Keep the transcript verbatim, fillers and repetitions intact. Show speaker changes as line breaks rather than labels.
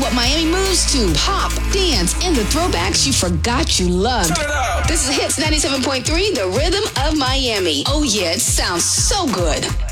what Miami moves to. Pop, dance, and the throwbacks you forgot you loved.
Turn it up.
This is Hits ninety-seven point three, the rhythm of Miami. Oh yeah, it sounds so good.